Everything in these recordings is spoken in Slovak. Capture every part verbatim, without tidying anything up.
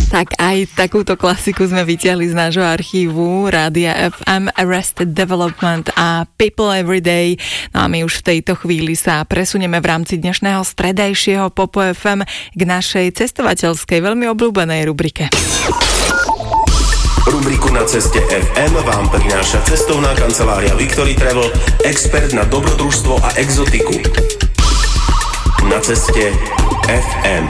Tak aj takúto klasiku sme vytiahli z nášho archívu Rádia ef em, Arrested Development a People Everyday. No a my už v tejto chvíli sa presunieme v rámci dnešného stredajšieho Popo ef em k našej cestovateľskej, veľmi obľúbenej rubrike. Rubriku Na ceste ef em vám prináša cestovná kancelária Victory Travel, expert na dobrodružstvo a exotiku. Na ceste ef em.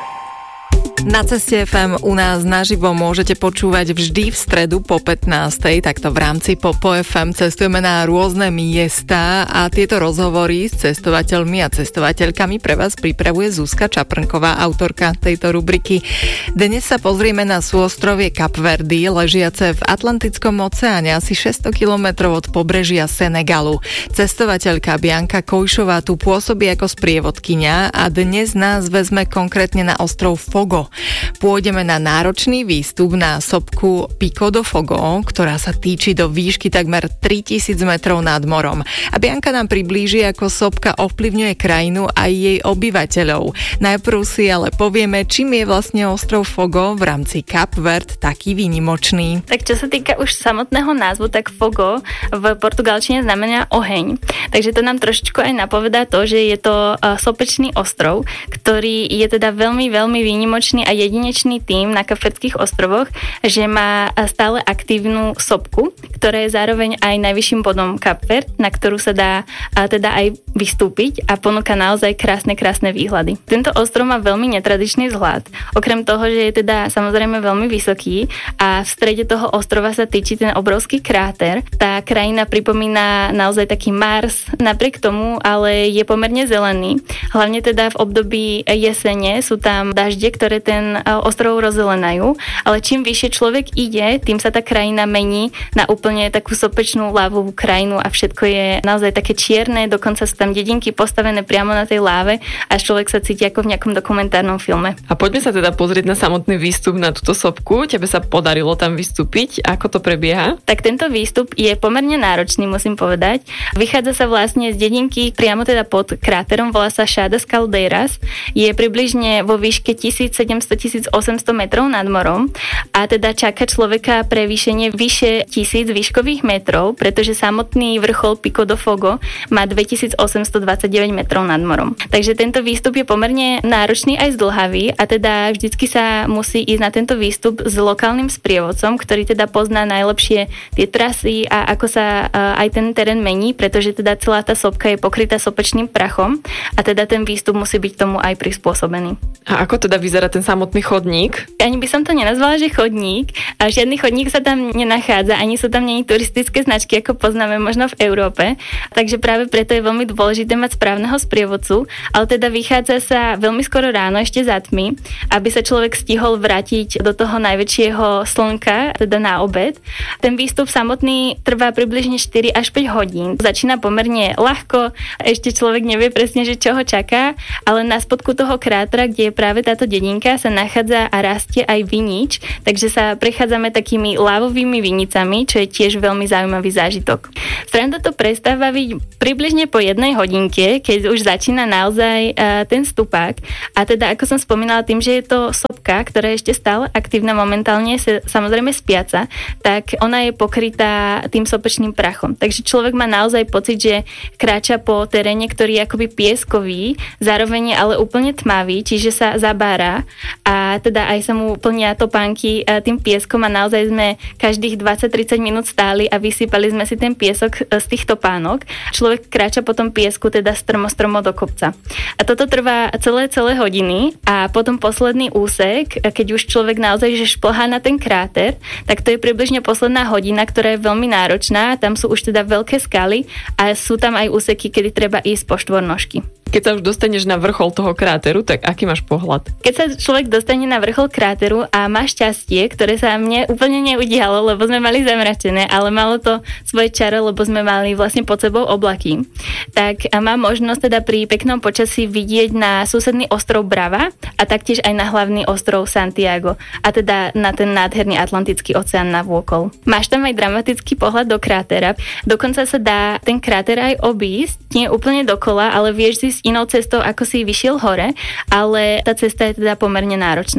Na ceste ef em u nás naživo môžete počúvať vždy v stredu po pätnástej, takto v rámci Popo ef em cestujeme na rôzne miesta a tieto rozhovory s cestovateľmi a cestovateľkami pre vás pripravuje Zuzka Čaprnková, autorka tejto rubriky. Dnes sa pozrieme na súostrovie Kapverdy, ležiace v Atlantickom oceáne asi šesťsto kilometrov od pobrežia Senegalu. Cestovateľka Bianka Kojšová tu pôsobí ako sprievodkyňa a dnes nás vezme konkrétne na ostrov Fogo. Pôjdeme na náročný výstup na sopku Pico do Fogo, ktorá sa týči do výšky takmer tritisíc metrov nad morom. A Bianka nám priblíži, ako sopka ovplyvňuje krajinu a jej obyvateľov. Najprv si ale povieme, čím je vlastne ostrov Fogo v rámci Kap Verd taký výnimočný. Tak čo sa týka už samotného názvu, tak Fogo v portugalčine znamená oheň. Takže to nám trošičku aj napovedá to, že je to sopečný ostrov, ktorý je teda veľmi, veľmi výnimočný a jedinečný tým na Kapverdských ostrovoch, že má stále aktívnu sopku, ktorá je zároveň aj najvyšším bodom Kapverd, na ktorú sa dá teda aj vystúpiť a ponúka naozaj krásne, krásne výhľady. Tento ostrov má veľmi netradičný vzhľad. Okrem toho, že je teda samozrejme veľmi vysoký a v strede toho ostrova sa tyčí ten obrovský kráter, tá krajina pripomína naozaj taký Mars, napriek tomu ale je pomerne zelený. Hlavne teda v období jesene sú tam dažde, ktoré ten ostrov rozelenajú, ale čím vyššie človek ide, tým sa tá krajina mení na úplne takú sopečnú lávovú krajinu a všetko je naozaj také čierne, dokonca sú tam dedinky postavené priamo na tej láve a človek sa cíti ako v nejakom dokumentárnom filme. A poďme sa teda pozrieť na samotný výstup na túto sopku. Tebe sa podarilo tam vystúpiť. Ako to prebieha? Tak tento výstup je pomerne náročný, musím povedať. Vychádza sa vlastne z dedinky priamo teda pod kráterom, volá sa Chadas Caldeiras. Je približne vo výške tisícsedemsto až tisícosemsto metrov nad morom a teda čaká človeka prevýšenie vyše tisíc výškových metrov, pretože samotný vrchol Pico do Fogo má dvetisícosemstodvadsaťdeväť metrov nad morom. Takže tento výstup je pomerne náročný aj zdĺhavý a teda vždycky sa musí ísť na tento výstup s lokálnym sprievodcom, ktorý teda pozná najlepšie tie trasy a ako sa aj ten terén mení, pretože teda celá tá sopka je pokrytá sopečným prachom a teda ten výstup musí byť tomu aj prispôsobený. A ako teda vyzerá ten samotný chodník? Ani by som to nenazvala, že chodník. A žiadny chodník sa tam nenachádza, ani sú tam nie turistické značky, ako poznáme možno v Európe. Takže práve preto je veľmi dôležité mať správneho sprievodcu, ale teda vychádza sa veľmi skoro ráno, ešte za tmy, aby sa človek stihol vrátiť do toho najväčšieho slnka, teda na obed. Ten výstup samotný trvá približne štyri až päť hodín. Začína pomerne ľahko, ešte človek nevie presne, že čo ho čaká, ale na spodku toho krátra, kde je práve táto dedinka, sa nachádza a rastie aj vinič, takže sa prechádzame takými lávovými vinicami, čo je tiež veľmi zaujímavý zážitok. Sranda to prestáva byť približne po jednej hodinke, keď už začína naozaj uh, ten stupák. A teda, ako som spomínala, tým, že je to sopka, ktorá je ešte stále aktívna momentálne, sa, samozrejme spiaca, tak ona je pokrytá tým sopečným prachom. Takže človek má naozaj pocit, že kráča po teréne, ktorý je akoby pieskový, zároveň je ale úplne tmavý, čiže sa zabára a teda aj sa mu plnia topánky tým pieskom a naozaj sme každých dvadsať tridsať minút stáli a vysypali sme si ten piesok z tých topánok. Človek kráča po tom piesku teda stromo stromo do kopca. A toto trvá celé celé hodiny a potom posledný úsek, keď už človek naozaj že šplhá na ten kráter, tak to je približne posledná hodina, ktorá je veľmi náročná. Tam sú už teda veľké skaly a sú tam aj úseky, kedy treba ísť po štvornožky. Keď sa už dostaneš na vrchol toho kráteru, tak aký máš pohľad? Keď sa človek dostane na vrchol kráteru a má šťastie, ktoré sa mne úplne neudialo, lebo sme mali zamračené, ale malo to svoje čaro, lebo sme mali vlastne pod sebou oblaky, tak má možnosť teda pri peknom počasí vidieť na susedný ostrov Brava a taktiež aj na hlavný ostrov Santiago a teda na ten nádherný Atlantický oceán navôkol. Máš tam aj dramatický pohľad do krátera. Dokonca sa dá ten kráter aj obísť, nie úplne dokola, ale vieš si inou cestou, ako si vyšiel hore, ale tá cesta je teda pomerne náročná.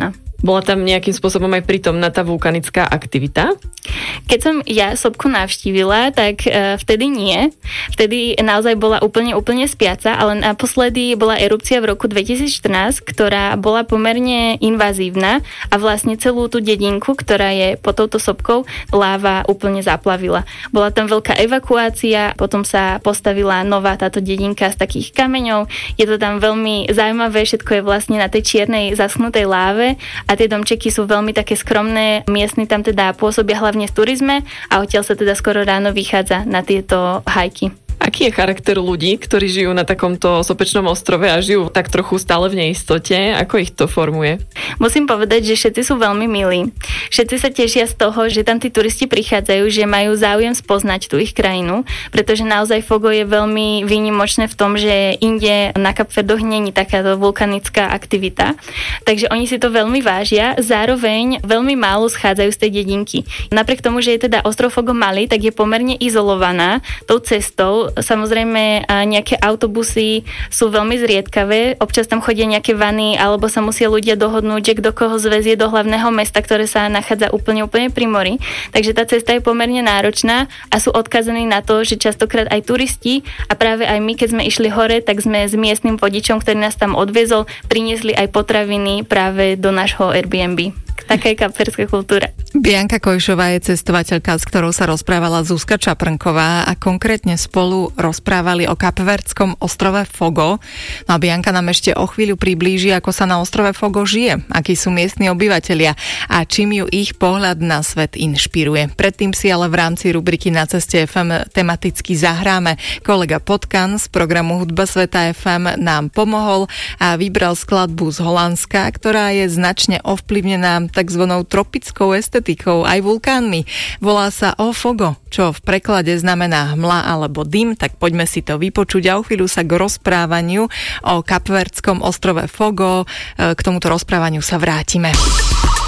Bola tam nejakým spôsobom aj prítomná tá vulkanická aktivita? Keď som ja sopku navštívila, tak uh, vtedy nie. Vtedy naozaj bola úplne, úplne spiaca, ale naposledy bola erupcia v roku dvetisícštrnásť, ktorá bola pomerne invazívna a vlastne celú tú dedinku, ktorá je pod touto sopkou, láva úplne zaplavila. Bola tam veľká evakuácia, potom sa postavila nová táto dedinka z takých kameňov. Je to tam veľmi zaujímavé, všetko je vlastne na tej čiernej zaschnutej láve a tie domčeky sú veľmi také skromné. Miestni tam teda pôsobia hlavne v turizme a odtiaľ sa teda skoro ráno vychádza na tieto hajky. Aký je charakter ľudí, ktorí žijú na takomto sopečnom ostrove a žijú tak trochu stále v neistote? Ako ich to formuje? Musím povedať, že všetci sú veľmi milí. Všetci sa tešia z toho, že tam tí turisti prichádzajú, že majú záujem spoznať tú ich krajinu, pretože naozaj Fogo je veľmi výnimočné v tom, že inde na Kapverdoch není takáto vulkanická aktivita. Takže oni si to veľmi vážia, zároveň veľmi málo schádzajú z tej dedinky. Napriek tomu, že je teda ostrov Fogo malý, tak je pomerne izolovaná tou cestou. Samozrejme, nejaké autobusy sú veľmi zriedkavé, občas tam chodia nejaké vany, alebo sa musia ľudia dohodnúť, že kto koho zvezie do hlavného mesta, ktoré sa nachádza úplne, úplne pri mori. Takže tá cesta je pomerne náročná a sú odkazaní na to, že častokrát aj turisti a práve aj my, keď sme išli hore, tak sme s miestnym vodičom, ktorý nás tam odviezol, priniesli aj potraviny práve do nášho Airbnb. Taká je kapverská kultúra. Bianka Kojšová je cestovateľka, s ktorou sa rozprávala Zuzka Čaprnková a konkrétne spolu rozprávali o kapverdskom ostrove Fogo. No a Bianka nám ešte o chvíľu priblíži, ako sa na ostrove Fogo žije, akí sú miestni obyvatelia a čím ju ich pohľad na svet inšpiruje. Predtým si ale v rámci rubriky Na ceste ef em tematicky zahráme. Kolega Potkan z programu Hudba sveta ef em nám pomohol a vybral skladbu z Holandska, ktorá je značne ovplyvnená takzvanou tropickou estetikou, aj vulkánmi. Volá sa O Fogo, čo v preklade znamená hmla alebo dym, tak poďme si to vypočuť a o chvíľu sa k rozprávaniu o kapverdskom ostrove Fogo, k tomuto rozprávaniu sa vrátime.